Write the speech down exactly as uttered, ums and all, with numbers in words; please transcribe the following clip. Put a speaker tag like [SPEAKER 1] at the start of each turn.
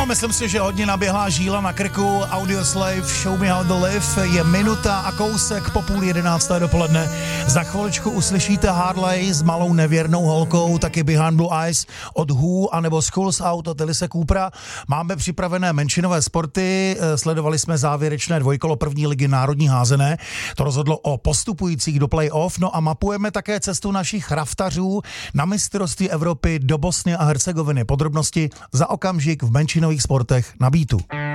[SPEAKER 1] No, myslím si, že hodně naběhlá žíla na krku. Audioslave, Show Me How to Live, je minuta a kousek po půl jedenácté dopoledne. Za chviličku uslyšíte Harley s malou nevěrnou holkou, taky Behind Blue Eyes od Who, anebo Schools Out od Elise Coopera. Máme připravené menšinové sporty, sledovali jsme závěrečné dvojkolo první ligy národní házené. To rozhodlo o postupujících do play-off, no a mapujeme také cestu našich raftařů na mistrovství Evropy do Bosny a Hercegoviny. Podrobnosti za okamžik v menšinových sportech na Beatu.